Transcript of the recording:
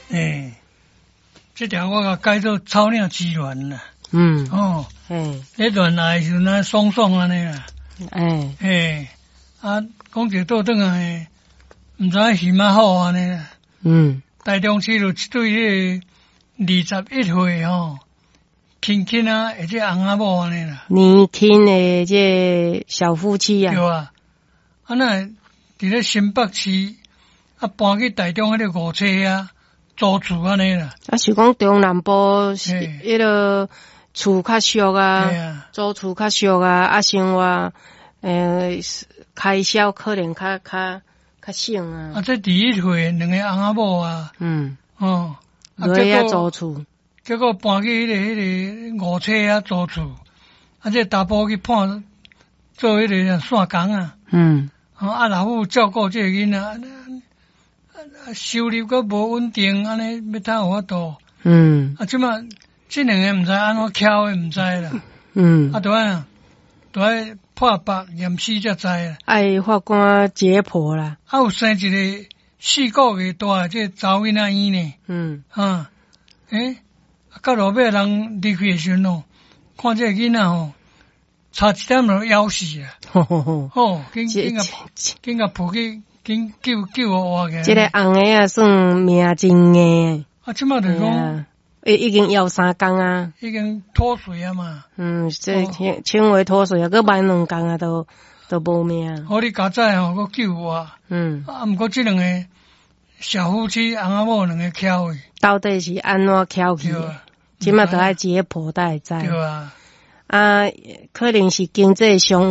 这条我甲改做草领机卵啦。迄乱来就那爽爽安尼啦。讲一倒转来，毋知是嘛好安尼啦。台中市就一对迄个21岁轻轻啊，或者翁仔某安尼啦。 年轻的这小夫妻啊。 对啊。那伫咧新北市搬去台中迄个五车啊，租厝安尼啦。 是讲中南部迄个厝较俗啊，租厝较俗啊，生活开销可能较省啊。 这21岁两个翁仔某啊。 落遐租厝。 结果搬去迄个五车啊租厝，这查甫去判做迄个线工啊。老母照顾这个囡仔，收入阁无稳定，安尼要怎有法度？即马这两个毋知安怎巧的，毋知啦。都爱破腹验尸才知啦。 爱法官解剖啦。 有生一个4个月大这查某囡仔婴呢。到路尾人离开的时阵看这个囡仔差一点就夭死啊！紧甲抱去，紧救活起来。 这个红的啊，算命真硬。 即马就讲， 已经夭3工啊， 已经脱水啊嘛。 这轻微脱水啊，搁慢2工啊，都无命。 好，你加载搁救我。毋过这两个小夫妻翁仔某两个巧的， 到底是安怎巧去？即马都爱解剖才会知。 对啊。 可能是经济上。